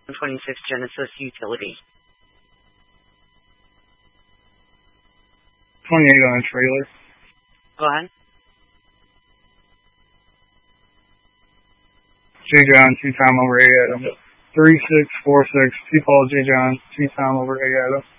26 Genesis utility. 28 on a trailer. Go ahead. J. John, 2-time over A. Adam. 3646, T. Paul, J. John, 2-time over A. Adam.